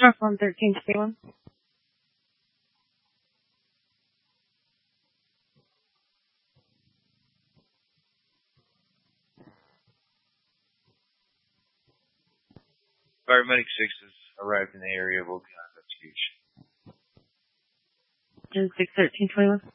Northbound 1321. Paramedic 6 has arrived in the area. Will be on investigation. And 61321.